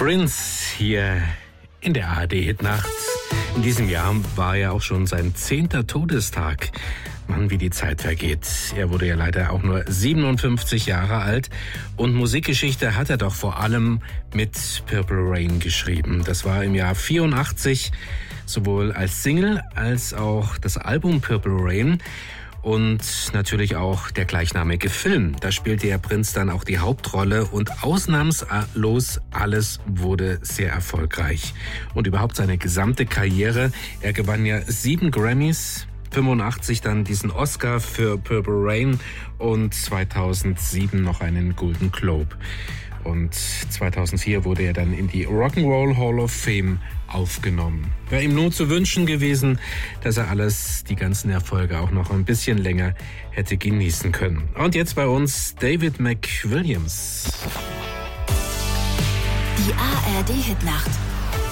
Prince hier in der ARD-Hitnacht. In diesem Jahr war ja auch schon sein 10. Todestag. Mann, wie die Zeit vergeht. Er wurde ja leider auch nur 57 Jahre alt. Und Musikgeschichte hat er doch vor allem mit Purple Rain geschrieben. Das war im Jahr 84, sowohl als Single als auch das Album Purple Rain. Und natürlich auch der gleichnamige Film. Da spielte ja Prince dann auch die Hauptrolle und ausnahmslos alles wurde sehr erfolgreich. Und überhaupt seine gesamte Karriere. Er gewann ja 7 Grammys, 85 dann diesen Oscar für Purple Rain und 2007 noch einen Golden Globe. Und 2004 wurde er dann in die Rock'n'Roll Hall of Fame aufgenommen. Wäre ihm nur zu wünschen gewesen, dass er die ganzen Erfolge auch noch ein bisschen länger hätte genießen können. Und jetzt bei uns David McWilliams. Die ARD-Hitnacht